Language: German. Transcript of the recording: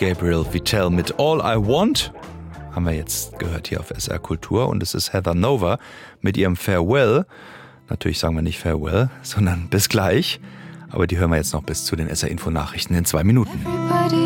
Gabriel Vitell mit All I Want. Haben wir jetzt gehört hier auf SR Kultur. Und es ist Heather Nova mit ihrem Farewell. Natürlich sagen wir nicht Farewell, sondern bis gleich. Aber die hören wir jetzt noch bis zu den SR Info Nachrichten in 2 Minuten.